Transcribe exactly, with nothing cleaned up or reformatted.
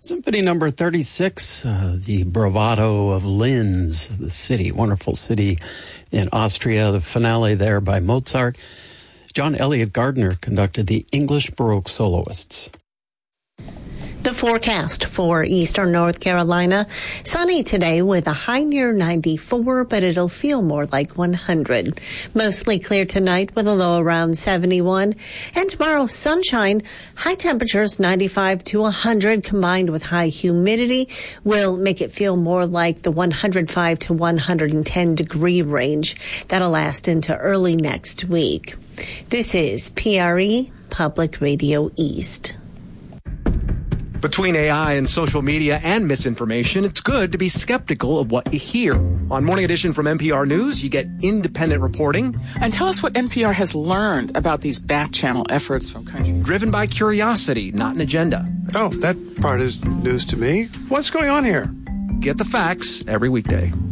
Symphony number thirty-six, uh, the bravado of Linz, the city, wonderful city in Austria, the finale there by Mozart. John Elliott Gardner conducted the English Baroque soloists. The forecast for eastern North Carolina, sunny today with a high near ninety-four, but it'll feel more like one hundred. Mostly clear tonight with a low around seventy-one. And tomorrow, sunshine, high temperatures ninety-five to one hundred combined with high humidity will make it feel more like the one hundred five to one hundred ten degree range. That'll last into early next week. This is P R E Public Radio East. Between A I and social media and misinformation, it's good to be skeptical of what you hear. On Morning Edition from N P R News, you get independent reporting. And tell us what N P R has learned about these back-channel efforts from countries. Driven by curiosity, not an agenda. Oh, that part is news to me. What's going on here? Get the facts every weekday.